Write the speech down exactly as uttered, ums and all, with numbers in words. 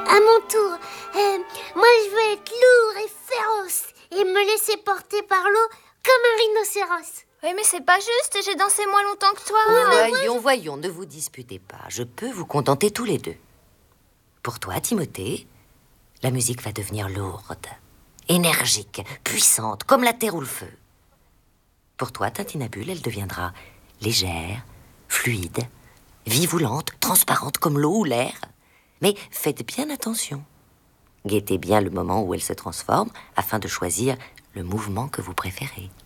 À mon tour, euh, moi je veux être lourd et féroce et me laisser porter par l'eau comme un rhinocéros. Oui, mais c'est pas juste, j'ai dansé moins longtemps que toi. Oui, voyons, moi, je... voyons, ne vous disputez pas. Je peux vous contenter tous les deux. Pour toi, Timothée, la musique va devenir lourde, énergique, puissante, comme la terre ou le feu. Pour toi, Tintinabule, elle deviendra légère, fluide, vivoulante, transparente comme l'eau ou l'air. Mais faites bien attention. Guettez bien le moment où elle se transforme afin de choisir le mouvement que vous préférez.